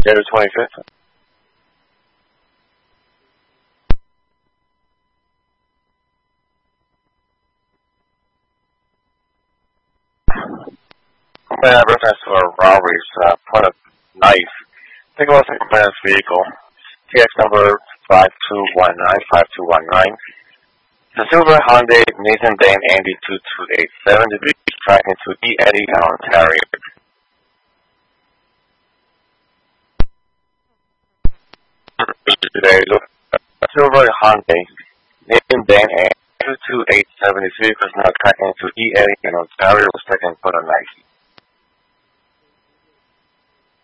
January 25th. Reference to a robbery, point of knife. Take a look at the complainant's vehicle. TX number 52195219. The silver Hyundai Nathan Dane Andy 2287 to be tracking to E. Eddie in Ontario. Today, look at the silver Hyundai Nathan Dane Andy 2287. This vehicle is now tracking to E. Eddie in Ontario. Was taken for a knife.